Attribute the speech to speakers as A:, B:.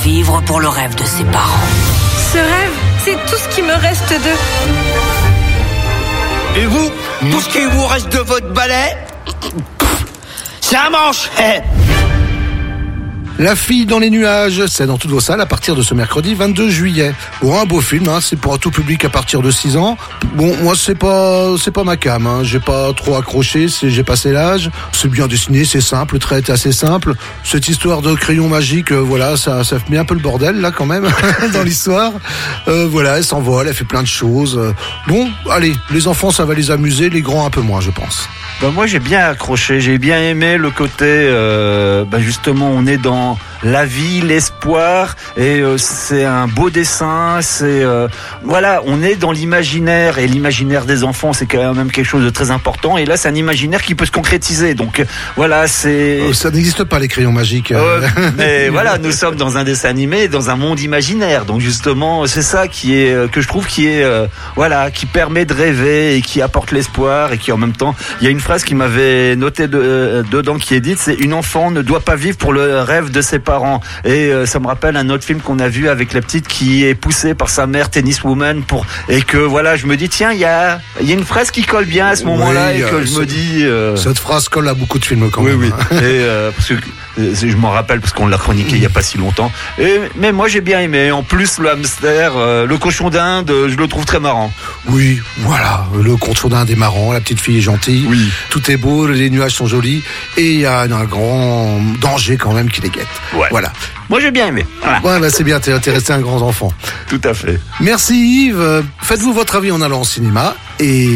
A: vivre pour le rêve de ses parents.
B: Ce rêve, c'est tout ce qui me reste d'eux.
C: Et vous, tout ce qui vous reste de votre balai, c'est un manche.
D: La fille dans les nuages, c'est dans toutes vos salles à partir de ce mercredi 22 juillet. Bon, un beau film, c'est pour tout public à partir de 6 ans. Bon, moi c'est pas ma cam, j'ai pas trop accroché, j'ai passé l'âge. C'est bien dessiné, c'est simple, le trait est assez simple. Cette histoire de crayon magique, voilà, ça met un peu le bordel là quand même dans l'histoire. Voilà, elle s'envole, elle fait plein de choses. Bon, allez, les enfants ça va les amuser, les grands un peu moins, je pense.
E: Moi j'ai bien accroché, j'ai bien aimé le côté justement on est dans la vie, l'espoir et c'est un beau dessin, c'est voilà, on est dans l'imaginaire et l'imaginaire des enfants c'est quand même quelque chose de très important et là c'est un imaginaire qui peut se concrétiser donc voilà c'est...
D: Ça n'existe pas les crayons magiques.
E: Mais voilà, nous sommes dans un dessin animé, dans un monde imaginaire donc justement c'est ça qui est que je trouve qui est voilà, qui permet de rêver et qui apporte l'espoir et qui en même temps, il y a une phrase qui m'avait noté dedans qui est dite, c'est une enfant ne doit pas vivre pour le rêve de ses parents et ça me rappelle un autre film qu'on a vu avec la petite qui est poussée par sa mère tenniswoman et que voilà je me dis tiens il y a une phrase qui colle bien à ce moment-là et que je me dis
D: cette phrase colle à beaucoup de films quand même.
E: Oui et parce que je m'en rappelle parce qu'on l'a chroniqué il y a pas si longtemps mais moi j'ai bien aimé en plus le hamster le cochon d'Inde je le trouve très marrant.
D: Oui voilà, le cochon d'Inde est marrant, la petite fille est gentille,
E: oui.
D: Tout est beau, les nuages sont jolis et il y a un grand danger quand même qui les guette.
E: Ouais.
D: Voilà.
E: Moi j'ai bien aimé. Voilà.
D: Ouais, c'est bien, t'es resté un grand enfant.
E: Tout à fait.
D: Merci Yves. Faites-vous votre avis en allant au cinéma et